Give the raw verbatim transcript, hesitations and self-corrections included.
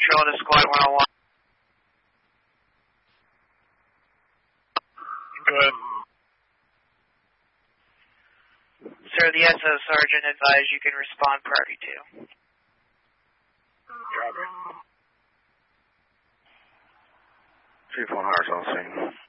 Patrol to Squad one oh one. Go ahead. Sir, the S O Sergeant advised you can respond priority two. Copy. Chief one Hearts on scene.